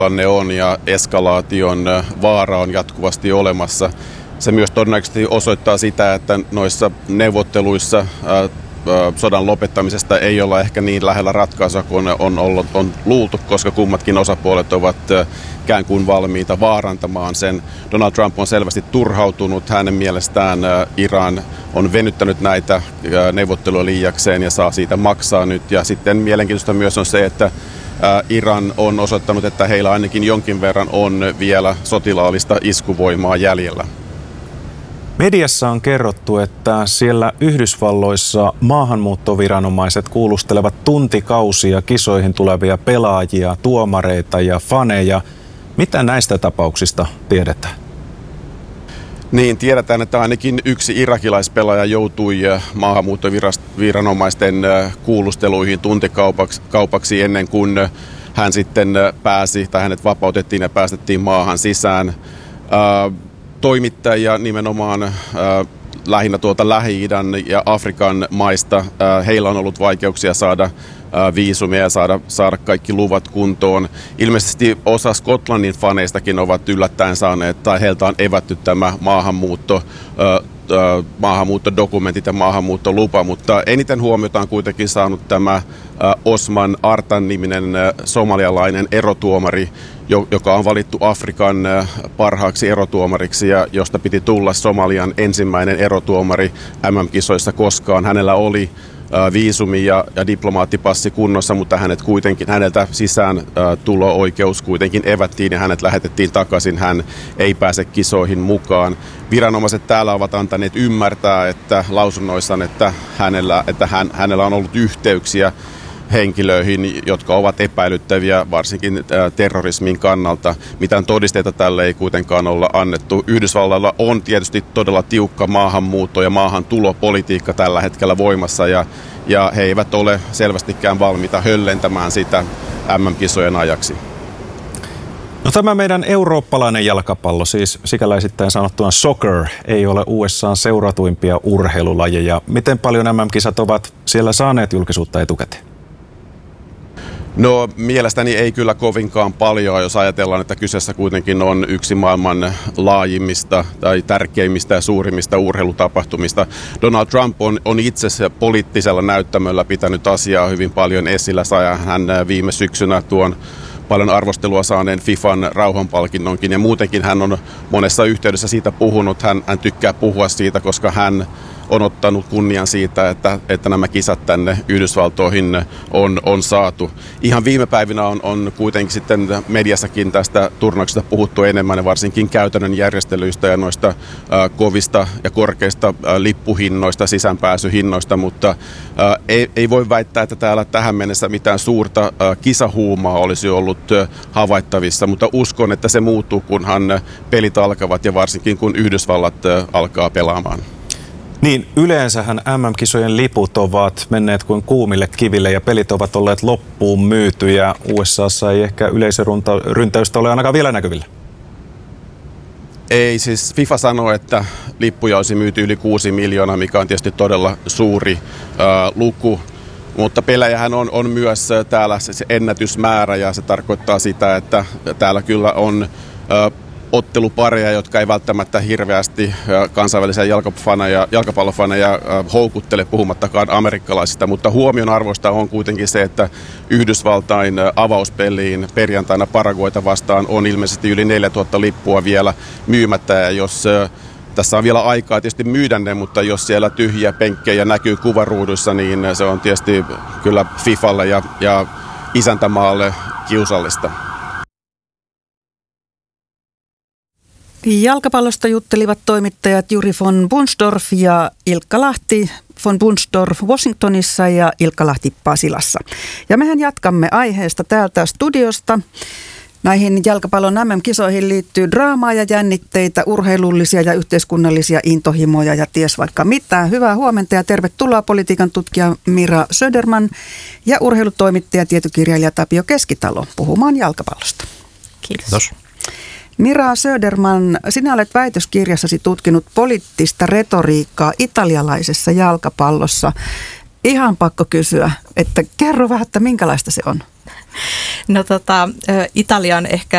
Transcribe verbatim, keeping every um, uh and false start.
tilanne on ja eskalaation vaara on jatkuvasti olemassa. Se myös todennäköisesti osoittaa sitä, että noissa neuvotteluissa sodan lopettamisesta ei olla ehkä niin lähellä ratkaisua kuin on, ollut, on luultu, koska kummatkin osapuolet ovat ikään kuin valmiita vaarantamaan sen. Donald Trump on selvästi turhautunut. Hänen mielestään Iran on venyttänyt näitä neuvotteluja liiakseen ja saa siitä maksaa nyt. Ja sitten mielenkiintoista myös on se, että Iran on osoittanut, että heillä ainakin jonkin verran on vielä sotilaallista iskuvoimaa jäljellä. Mediassa on kerrottu, että siellä Yhdysvalloissa maahanmuuttoviranomaiset kuulustelevat tuntikausia kisoihin tulevia pelaajia, tuomareita ja faneja. Mitä näistä tapauksista tiedetään? Niin, tiedetään, että ainakin yksi irakilaispelaaja joutui maahanmuuttoviranomaisten kuulusteluihin tuntikaupaksi kaupaksi ennen kuin hän sitten pääsi, tai hänet vapautettiin ja päästettiin maahan sisään. Toimittajia nimenomaan äh, lähinnä tuolta Lähi-idän ja Afrikan maista. Äh, heillä on ollut vaikeuksia saada äh, viisumia ja saada, saada kaikki luvat kuntoon. Ilmeisesti osa Skotlannin faneistakin ovat yllättäen saaneet, tai heiltä on evätty tämä maahanmuutto, äh, äh, maahanmuuttodokumentit ja maahanmuuttolupa, mutta eniten huomiota on kuitenkin saanut tämä äh, Osman Artan-niminen äh, somalialainen erotuomari, joka on valittu Afrikan parhaaksi erotuomariksi ja josta piti tulla Somalian ensimmäinen erotuomari M M-kisoissa koskaan. Hänellä oli viisumi ja, ja diplomaattipassi kunnossa, mutta hänet kuitenkin, häneltä sisään tulo-oikeus kuitenkin evättiin ja hänet lähetettiin takaisin. Hän ei pääse kisoihin mukaan. Viranomaiset täällä ovat antaneet ymmärtää, että lausunnoissaan, että hänellä, että hän, hänellä on ollut yhteyksiä henkilöihin, jotka ovat epäilyttäviä varsinkin terrorismin kannalta. Mitään todisteita tälle ei kuitenkaan olla annettu. Yhdysvalloilla on tietysti todella tiukka maahanmuutto- ja maahantulopolitiikka tällä hetkellä voimassa ja, ja he eivät ole selvästikään valmiita höllentämään sitä M M-kisojen ajaksi. No, tämä meidän eurooppalainen jalkapallo, siis sikäläisittäin sanottuna soccer, ei ole U S A:n seuratuimpia urheilulajeja. Miten paljon M M-kisat ovat siellä saaneet julkisuutta etukäteen? No, mielestäni ei kyllä kovinkaan paljon, jos ajatellaan, että kyseessä kuitenkin on yksi maailman laajimmista tai tärkeimmistä ja suurimmista urheilutapahtumista. Donald Trump on, on itse poliittisella näyttämöllä pitänyt asiaa hyvin paljon esillä. Sai hän viime syksynä tuon paljon arvostelua saaneen FIFAn rauhanpalkinnonkin ja muutenkin hän on monessa yhteydessä siitä puhunut. Hän, hän tykkää puhua siitä, koska hän on ottanut kunnian siitä, että, että nämä kisat tänne Yhdysvaltoihin on, on saatu. Ihan viime päivinä on, on kuitenkin sitten mediassakin tästä turnauksesta puhuttu enemmän ja varsinkin käytännön järjestelyistä ja noista äh, kovista ja korkeista äh, lippuhinnoista, sisäänpääsyhinnoista, mutta äh, ei, ei voi väittää, että täällä tähän mennessä mitään suurta äh, kisahuumaa olisi ollut äh, havaittavissa, mutta uskon, että se muuttuu, kunhan pelit alkavat ja varsinkin kun Yhdysvallat äh, alkaa pelaamaan. Niin, yleensähän M M-kisojen liput ovat menneet kuin kuumille kiville ja pelit ovat olleet loppuun myytyjä. U S A:ssa ei ehkä yleisöryntäystä ole ainakaan vielä näkyvillä. Ei, siis FIFA sanoo, että lippuja olisi myyty yli kuusi miljoonaa, mikä on tietysti todella suuri äh, luku. Mutta pelejähän on, on myös täällä se ennätysmäärä ja se tarkoittaa sitä, että täällä kyllä on äh, ottelupareja, jotka ei välttämättä hirveästi kansainvälisiä jalkafaneja, jalkapallofaneja houkuttele, puhumattakaan amerikkalaisista, mutta huomionarvoista on kuitenkin se, että Yhdysvaltain avauspeliin perjantaina Paraguayta vastaan on ilmeisesti yli neljätuhatta lippua vielä myymättä, ja jos tässä on vielä aikaa tietysti myydä ne, mutta jos siellä tyhjiä penkkejä näkyy kuvaruuduissa, niin se on tietysti kyllä FIFalle ja, ja isäntämaalle kiusallista. Jalkapallosta juttelivat toimittajat Juri von Bunsdorf ja Ilkka Lahti. Von Bunsdorf Washingtonissa ja Ilkka Lahti Pasilassa. Ja mehän jatkamme aiheesta täältä studiosta. Näihin jalkapallon M M-kisoihin liittyy draamaa ja jännitteitä, urheilullisia ja yhteiskunnallisia intohimoja ja ties vaikka mitä. Hyvää huomenta ja tervetuloa politiikan tutkija Mira Söderman ja urheilutoimittaja tietokirjailija Tapio Keskitalo puhumaan jalkapallosta. Kiitos. Kiitos. Mira Söderman, sinä olet väitöskirjassasi tutkinut poliittista retoriikkaa italialaisessa jalkapallossa. Ihan pakko kysyä, että kerro vähän, että minkälaista se on? No tota, Italia on ehkä